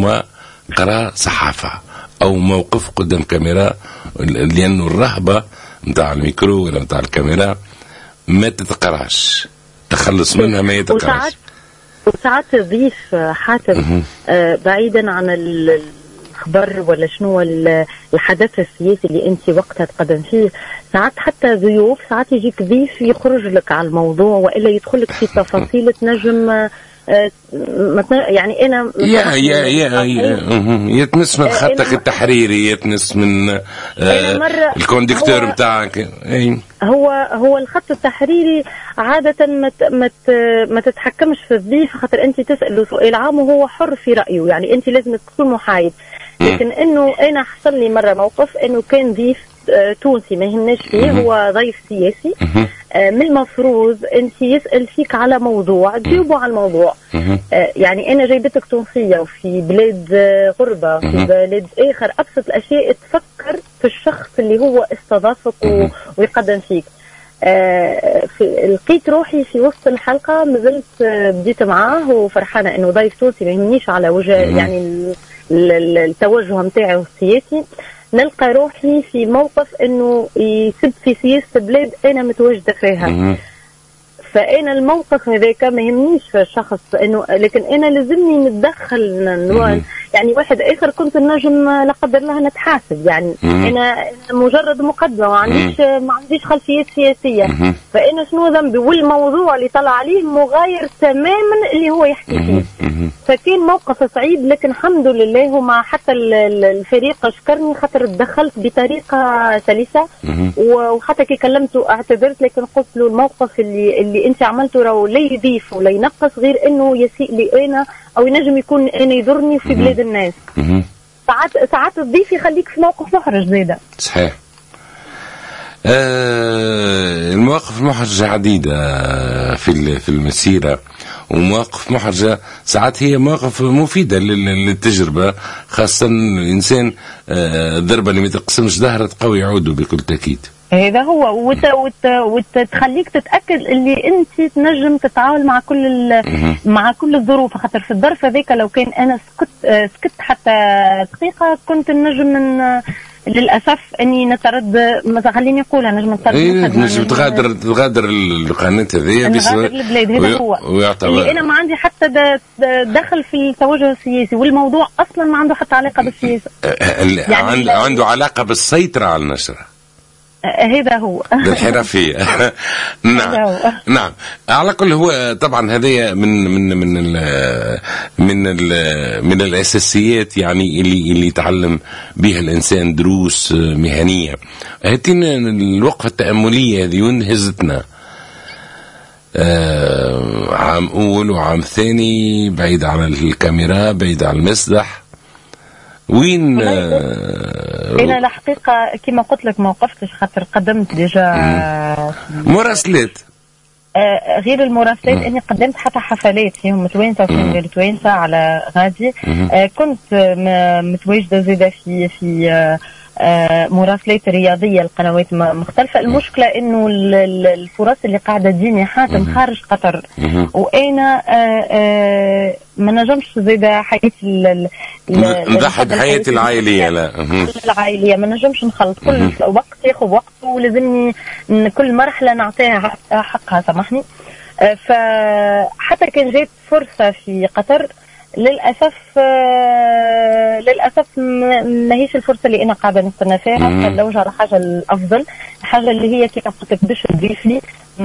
هما قرا صحافة أو موقف قدام كاميرا، لأنه الرهبة متاع الميكرو ولا متاع الكاميرا ما تتقراش، تخلص منها ما يتقراش. وساعات الضيف حاتم بعيدا عن الخبر ولا شنو الحدث السياسي اللي انت وقتها تقدم فيه، ساعات حتى ضيوف ساعات يجيك ضيف يخرج لك على الموضوع والا يدخل لك في تفاصيل تنجم يعني انا يتنس من خطك التحريري، يتنس من الكوندكتور بتاعك. هو الخط التحريري عادة ما تتحكمش في الضيف، خاطر انت تسأله سؤال عام وهو حر في رأيه، يعني انت لازم تكون محايد. لكن انه انا حصل لي مرة موقف انه كان ضيف تونسي ما يهمناش فيه، هو ضيف سياسي، من المفروض انت يسأل فيك على موضوع تجاوبوا على الموضوع. يعني انا جايبتك تونسية وفي بلاد غربة في بلاد اخر، ابسط الاشياء تفكر في الشخص اللي هو استضافك ويقدم فيك. لقيت روحي في وسط الحلقة مازلت بديت معاه وفرحانة انه ضيف تونسي ما يهمنيش على وجه يعني التوجه متاعه السياسي، نلقى روحي في موقف انه يسب في سياسة بلاد انا متواجدة فيها. فانا الموقف هذاك ما يهمنيش في الشخص انه، لكن انا لازمني نتدخل. يعني واحد اخر كنت النجم لا قدر الله نتحاسب، يعني انا مجرد مقدمه ما عنديش خلفيات سياسيه، فانا شنو ذنبي؟ والموضوع اللي طلع عليه مغاير تماما اللي هو يحكي فيه. فكان موقف صعيب، لكن الحمد لله هما حتى الفريق شكرني خاطر تدخلت بطريقه سلسه، وحتى كي كلمته اعتذرت، لكن قلت له الموقف اللي انت عملته راهو لا يضيف ولا ينقص، غير انه يسيء لي انا او ينجم يكون انا يضرني في بلاد الناس. ساعات الضيف يخليك في موقف محرج زيدا. صحيح. المواقف المحرجة عديدة في المسيرة، ومواقف محرجة ساعات هي مواقف مفيدة للتجربة، خاصة الإنسان ضربة اللي ما تقسمش ظهر تقوي عوده بكل تأكيد. هذا هو، وتخليك تتاكد اللي انت تنجم تتعامل مع كل الظروف، خاطر في الظرف هذاك لو كان انا سكت حتى دقيقه كنت نجم للاسف اني نترد، ما خليني نقول انا نجم نجم تغادر القناه هذه نغادر البلاد. هذا هو اللي انا ما عندي حتى دخل في التوجه السياسي، والموضوع اصلا ما عنده حتى علاقه بالسياسه، يعني عنده علاقه بالسيطره على النشره. هذا هو بالحرفية. نعم نعم. على كل هو طبعا هذه من الأساسيات، يعني اللي يتعلم بها الإنسان دروس مهنية. هاتين الوقفة التأملية هذه وانهزتنا عام أول وعام ثاني، بعيد عن الكاميرا، بعيد عن المسرح. وين انا الحقيقه كما قلت لك ما وقفتش، خاطر قدمت ديجا مراسلات. غير المراسلات اني قدمت حتى حفلات فيهم متوانسه وفيهم غير توانسه على غادي. كنت متواجده زاده في مراسلات رياضيه لقنوات مختلفه. المشكله انه الفرص اللي قاعده تجيني حاتم خارج قطر، وانا ما نجمش زاده حياتي نضحي بحياتي العائليه. لا العائليه ما نجمش نخلط، كل وقت ياخذ وقته، ولازمني كل مرحله نعطيها حقها. سامحني. فحتى كان جات فرصه في قطر، للأسف ماهيش الفرصة اللي أنا قاعدة نستنى فيها، فنلوج على حاجة الأفضل، الحاجة اللي هي كيف قلت لك باش تضيف لي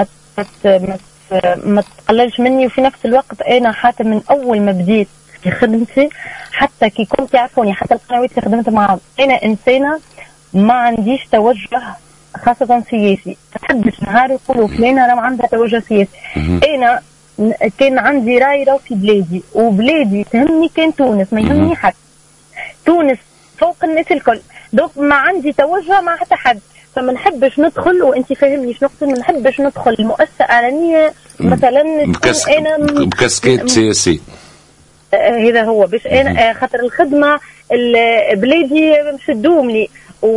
ما تقللش مني. وفي نفس الوقت أنا حتى من أول ما بديت في خدمتي، حتى كي كنت يعرفوني، حتى القنوات اللي خدمت معهم، أنا إنسانة ما عنديش توجه خاصة سياسي. تحبش نهار يقولوا فلانة راه عندها توجه سياسي. أنا كان عندي رايرة في بلادي، وبلادي تهمني كان تونس، ما يهمني حد. تونس فوق الناس الكل، دوك ما عندي توجه مع حتى حد. فما نحبش ندخل، وانت فاهمني شنو نقصد، ما نحبش ندخل المؤسسة إعلامية مثلا أنا بكاسكيت سياسي. هذا هو باش أنا خاطر الخدمة بلادي مشدوم لي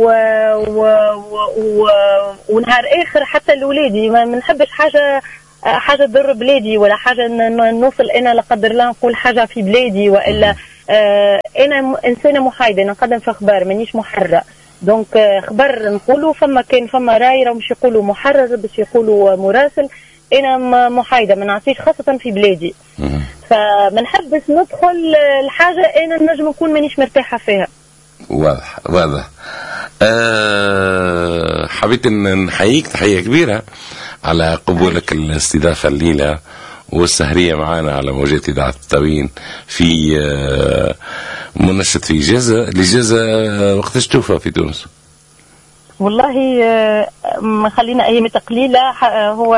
ونهار آخر حتى لولادي ما نحبش حاجة تضر بلادي، ولا حاجة نوصل أنا لا قدر الله نقول حاجة في بلادي، وإلا انا انسانه محايده، انا نقدم في اخبار مانيش محرة. دونك خبر نقولوا فما راي مش يقولوا محرر باش يقولوا مراسل. انا محايده ما نعطيش خاصه في بلادي، فما نحبش ندخل الحاجه انا نجم نكون مانيش مرتاحه فيها. واضح. حبيت ان نحييك تحيه كبيره على قبولك الاستضافه الليله والسهريه معنا على موجات اذاعه التوين في منشط في الاجازه وقتاش توفى في تونس؟ والله خلينا ايام قليله. هو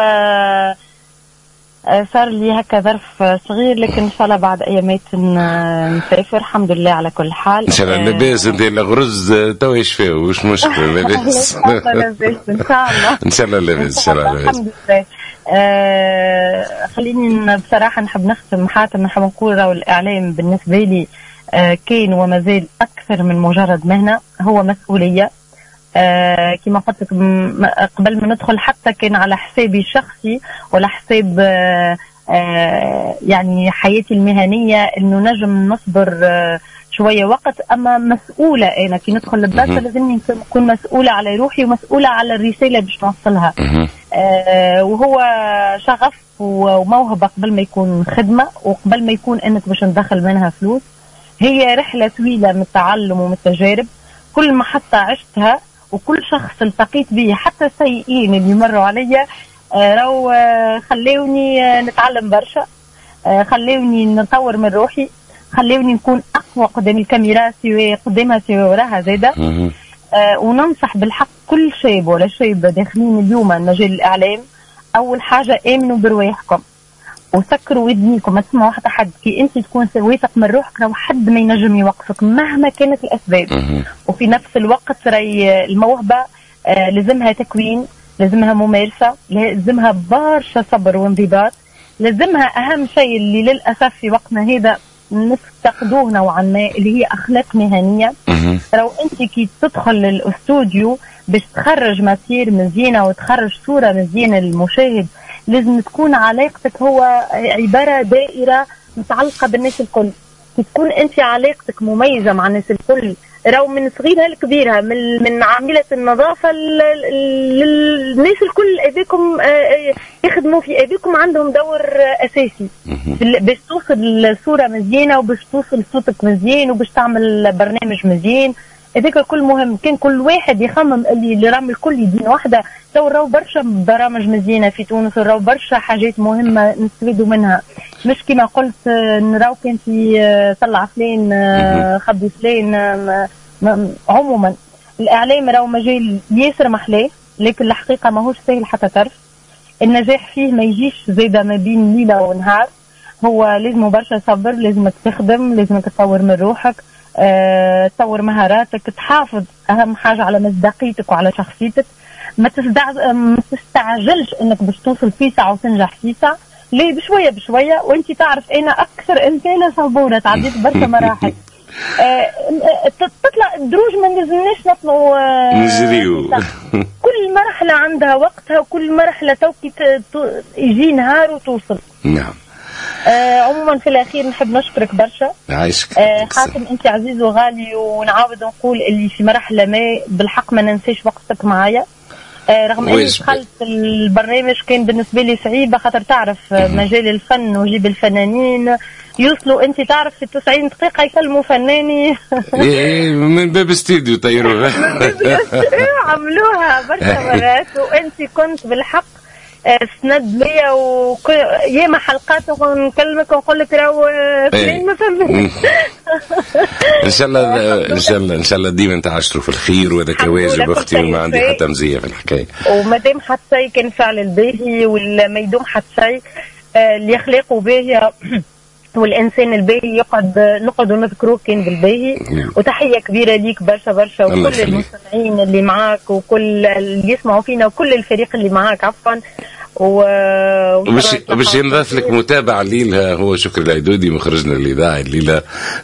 صار لي هكا ظرف صغير، لكن ان شاء الله بعد ايامات نسافر الحمد لله. على كل حال ان شاء الله لاباس. انت الغرز تو يشفى وش مشكله لاباس ان شاء الله ان شاء الله لاباس ان شاء الله الحمد لله. خليني بصراحه نحب نختم حاتم، نحب نقول راهو الاعلام بالنسبه لي كان وما زال اكثر من مجرد مهنه، هو مسؤوليه. كما قلت لك قبل ما ندخل حتى كان على حسابي الشخصي ولا حساب يعني حياتي المهنية انه نجم نصبر شوية وقت. اما مسؤولة انا كي ندخل البث لازمني نكون مسؤولة على روحي ومسؤولة على الرسالة باش نوصلها. وهو شغف وموهبة قبل ما يكون خدمة وقبل ما يكون انك باش ندخل منها فلوس. هي رحلة طويلة من التعلم ومن التجارب. كل محطة عشتها وكل شخص التقيت به حتى السيئين اللي مروا عليا راهو خليوني نتعلم برشا، خليوني نطور من روحي، خليوني نكون أقوى قدام الكاميرا سوى قدامها سوى وراها زايدة. وننصح بالحق كل شاب ولا شاب داخلين اليوم مجال الإعلام، أول حاجة آمنوا برواحكم وسكروا ودنيكم، ما تسمعوا حتى حد. كي انت تكون واثق من روحك لو حد ما ينجم يوقفك مهما كانت الاسباب. وفي نفس الوقت راي الموهبه لازمها تكوين، لازمها ممارسه، لازمها برشا صبر وانضباط، لازمها اهم شيء اللي للاسف في وقتنا هذا نفتقدوه نوعا ما اللي هي اخلاق مهنيه. لو انت كي تدخل الاستوديو باش تخرج ماتير مزيانه وتخرج صوره مزيانه للمشاهد، لازم تكون علاقتك هو عبارة دائرة متعلقة بالناس الكل. تكون انت علاقتك مميزة مع الناس الكل، راو من صغيرها لكبيرها، من عاملة النظافة للناس الكل. أبيكم يخدموا في أبيكم عندهم دور أساسي باش توصل الصورة مزيانة وباش توصل صوتك مزيان وباش تعمل برنامج مزيان. هذاك الكل مهم. كان كل واحد يخمم اللي راهم الكل يدين واحدة، تو راهو برشا برامج مزيانة في تونس، راهو برشا حاجات مهمة نستفيدوا منها. مش كما قلت نراو كان في طلع فلان خبي فلان. عموما الإعلام راهو مجال ياسر محلاه، لكن الحقيقة ماهوش سهل حتى تعرف. النجاح فيه ما يجيش زايدة ما بين ليلة ونهار، هو لازم برشا صبر، لازمك تخدم، لازمك تطور من روحك، تطور مهاراتك، تحافظ أهم حاجة على مصداقيتك وعلى شخصيتك. ما تستعجلش انك باش توصل في ساعة وتنجح في ساعة، ليه بشوية بشوية. وانت تعرف انا اكثر انسانة صبورة، تعديت برشا مراحل. تطلع الدروج ما نلزمناش نطلعوا نجريو. كل مرحلة عندها وقتها وكل مرحلة توكي يجي نهار وتوصل. نعم. عموما في الاخير نحب نشكرك برشا. عايشك حاتم، انت عزيز وغالي، ونعاود نقول اللي في مرحله ما بالحق ما ننساش وقتك معايا. رغم اني دخلت البرنامج كان بالنسبه لي صعيبه، خاطر تعرف مجال الفن وجيب الفنانين يوصلوا، انت تعرف في 90 دقيقه يكلموا فناني من باب استديو طيروها عملوها برشا مرات. وانت كنت بالحق سند ليا ياما حلقات ونكلمك ونقول لك راهو فلان ما فهمتش. ان شاء الله ان شاء الله ديما تعاشروا في الخير، وهذاك واجب اختي، وما عندي حتى مزيه في الحكايه. وما دام حتى شيء كان فعل الباهي، ولا ما يدوم حتى شيء اللي اخلاقه باهيه والانسان الباهي نقعد نذكروه كان بالباهي. وتحيه كبيره ليك برشا برشا، وكل المستمعين اللي معاك وكل اللي يسمعوا فينا وكل الفريق اللي معاك عفوا. باش ينضاف لك متابع الليلة هو شكري العيدودي مخرجنا الإذاعي الليلة.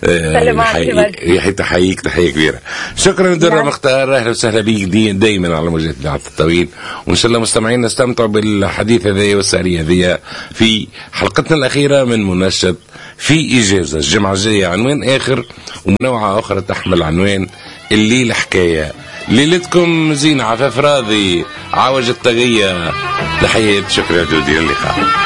تحييك تحية كبيرة. شكرا درة مختار، أهلا وسهلا بيك دايما على موجات الإذاعة الطويل، وإن شاء الله مستمعين نستمتعوا بالحديث هذه والسهرية هذه في حلقتنا الأخيرة من منشط في إجازة. الجمعة الجاية عنوان آخر ومنوعة أخرى تحمل عنوان الليلة حكاية. ليلتكم زين، عفاف راضي، عوج الطاغية. تحية شكرا جزيلا، اللقاء.